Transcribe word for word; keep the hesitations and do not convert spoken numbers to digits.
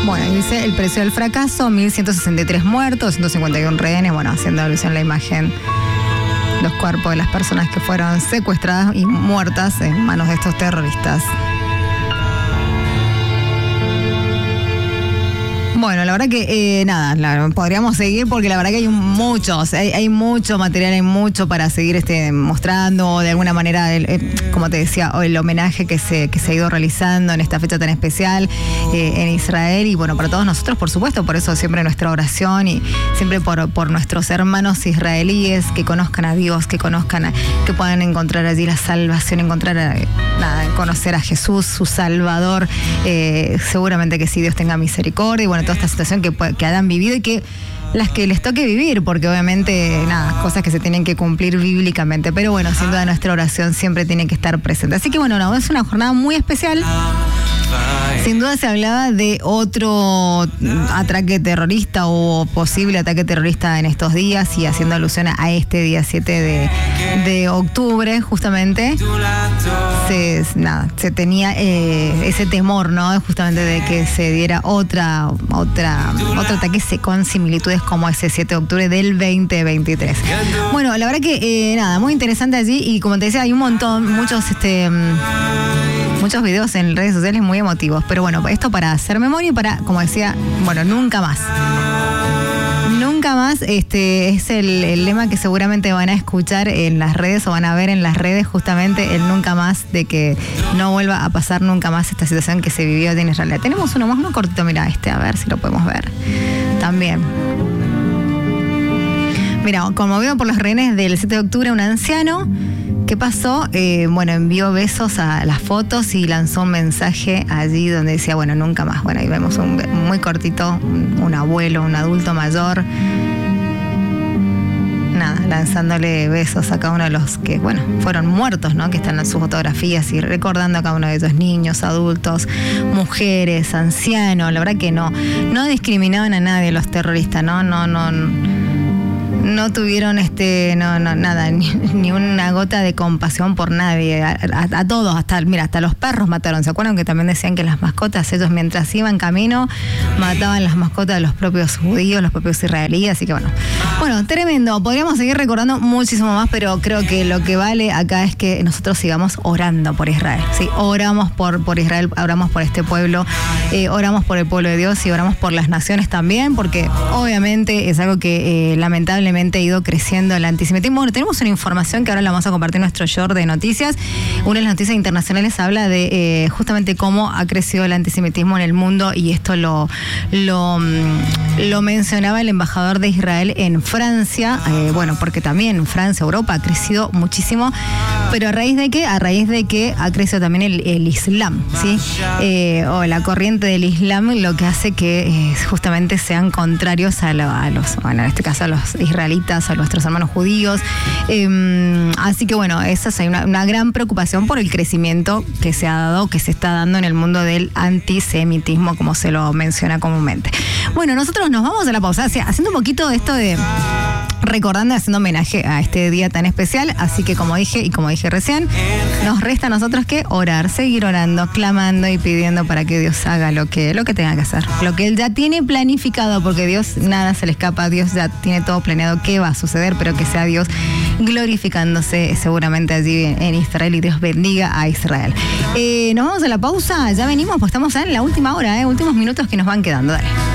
Bueno, dice el precio del fracaso, mil ciento sesenta y tres muertos, ciento cincuenta y uno rehenes, bueno, haciendo alusión a la imagen, los cuerpos de las personas que fueron secuestradas y muertas en manos de estos terroristas. Bueno, la verdad que eh, nada, la, podríamos seguir porque la verdad que hay muchos, hay, hay mucho material, hay mucho para seguir este, mostrando de alguna manera, el, eh, como te decía, el homenaje que se, que se ha ido realizando en esta fecha tan especial eh, en Israel y bueno, para todos nosotros, por supuesto, por eso siempre nuestra oración y siempre por, por nuestros hermanos israelíes que conozcan a Dios, que conozcan, a, que puedan encontrar allí la salvación, encontrar, a, nada, conocer a Jesús, su Salvador, eh, seguramente que sí, Dios tenga misericordia y bueno, esta situación que, que hayan vivido y que las que les toque vivir, porque obviamente, nada, cosas que se tienen que cumplir bíblicamente, pero bueno, sin duda nuestra oración siempre tiene que estar presente. Así que bueno, no, es una jornada muy especial. Sin duda se hablaba de otro ataque terrorista o posible ataque terrorista en estos días y haciendo alusión a este día siete de, de octubre, justamente, se, nada, se tenía eh, ese temor, ¿no? Justamente de que se diera otra, otra, otro ataque con similitudes como ese siete de octubre del veinte veintitrés. Bueno, la verdad que, eh, nada, muy interesante allí y como te decía, hay un montón, muchos, este... muchos videos en redes sociales muy emotivos, pero bueno, esto para hacer memoria y para, como decía, bueno, nunca más. Nunca más, este es el, el lema que seguramente van a escuchar en las redes o van a ver en las redes, justamente el nunca más, de que no vuelva a pasar nunca más esta situación que se vivió en Israel. Tenemos uno más muy cortito, mira este, a ver si lo podemos ver también. Mira, conmovido por los rehenes del siete de octubre, un anciano, ¿qué pasó? Eh, bueno, envió besos a las fotos y lanzó un mensaje allí donde decía, bueno, nunca más. Bueno, ahí vemos un muy cortito, un, un abuelo, un adulto mayor, nada, lanzándole besos a cada uno de los que, bueno, fueron muertos, ¿no? Que están en sus fotografías y recordando a cada uno de ellos, niños, adultos, mujeres, ancianos. La verdad que no, no discriminaban a nadie los terroristas, ¿no? No, no, no. No tuvieron este, no, no, nada, ni, ni una gota de compasión por nadie, a, a, a todos, hasta, mira, hasta los perros mataron. ¿Se acuerdan que también decían que las mascotas, ellos mientras iban camino, mataban las mascotas de los propios judíos, los propios israelíes? Así que bueno, bueno, tremendo. Podríamos seguir recordando muchísimo más, pero creo que lo que vale acá es que nosotros sigamos orando por Israel, ¿sí? Oramos por, por Israel, oramos por este pueblo, eh, oramos por el pueblo de Dios y oramos por las naciones también, porque obviamente es algo que eh, lamentablemente ha ido creciendo el antisemitismo. Bueno, tenemos una información que ahora la vamos a compartir en nuestro short de noticias. Una de las noticias internacionales habla de eh, justamente cómo ha crecido el antisemitismo en el mundo y esto lo, lo, lo mencionaba el embajador de Israel en Francia. Eh, bueno, porque también Francia, Europa ha crecido muchísimo, pero ¿a raíz de qué? A raíz de que ha crecido también el, el Islam, ¿sí? Eh, o la corriente del Islam, lo que hace que eh, justamente sean contrarios a, lo, a los, bueno, en este caso a los israelitas, a nuestros hermanos judíos. Eh, así que bueno, esa es una, una gran preocupación por el crecimiento que se ha dado, que se está dando en el mundo del antisemitismo, como se lo menciona comúnmente. Bueno, nosotros nos vamos a la pausa, haciendo un poquito de esto de recordando y haciendo homenaje a este día tan especial. Así que como dije y como dije recién, nos resta a nosotros que orar, seguir orando, clamando y pidiendo para que Dios haga lo que, lo que tenga que hacer, lo que Él ya tiene planificado, porque Dios nada se le escapa, Dios ya tiene todo planeado qué va a suceder, pero que sea Dios glorificándose seguramente allí en Israel y Dios bendiga a Israel. Eh, nos vamos a la pausa, ya venimos, pues estamos en la última hora, eh, últimos minutos que nos van quedando, dale.